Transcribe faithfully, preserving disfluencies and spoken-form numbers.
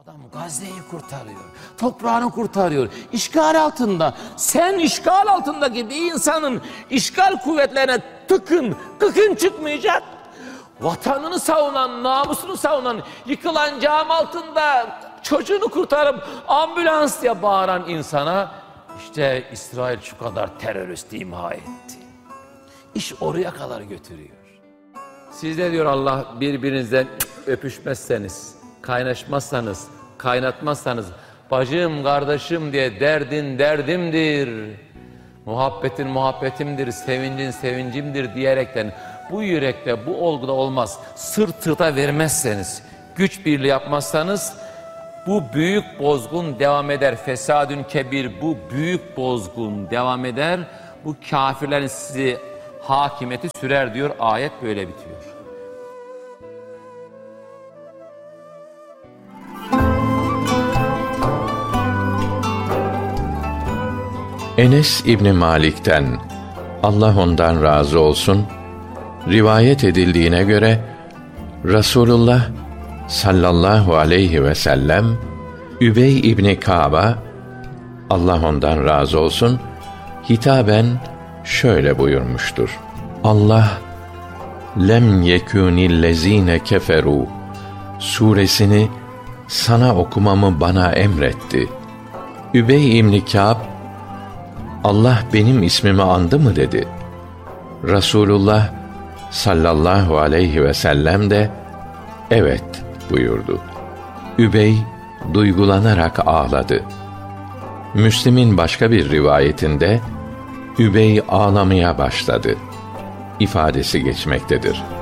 Adam Gazze'yi kurtarıyor, toprağını kurtarıyor. İşgal altında, sen işgal altındaki bir insanın işgal kuvvetlerine tıkın, kıkın çıkmayacak. Vatanını savunan, namusunu savunan, yıkılan cam altında çocuğunu kurtarıp ambulans diye bağıran insana işte İsrail şu kadar terörist imha etti. İş oraya kadar götürüyor. Siz de diyor Allah, birbirinizden öpüşmezseniz, kaynaşmazsanız, kaynatmazsanız, bacım, kardeşim diye derdin derdimdir, muhabbetin muhabbetimdir, sevincin sevincimdir diyerekten bu yürekte, bu olguda olmaz. Sırt sırta vermezseniz, güç birliği yapmazsanız bu büyük bozgun devam eder. Fesadün kebir, bu büyük bozgun devam eder. Bu kafirlerin sizi hakimiyeti sürer diyor. Ayet böyle bitiyor. Enes İbni Malik'ten, Allah ondan razı olsun, rivayet edildiğine göre Resulullah sallallahu aleyhi ve sellem Übey İbni Kâb'a, Allah ondan razı olsun, hitaben şöyle buyurmuştur: Allah lem yekûnillezîne keferû suresini sana okumamı bana emretti. Übey İbni Kâb, Allah benim ismimi andı mı dedi. Resulullah sallallahu aleyhi ve sellem de evet buyurdu. Übey duygulanarak ağladı. Müslim'in başka bir rivayetinde Übey ağlamaya başladı ifadesi geçmektedir.